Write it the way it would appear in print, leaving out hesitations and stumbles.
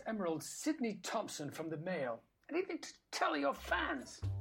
Emerald Sydney Thompson from the Mail. Anything to tell your fans?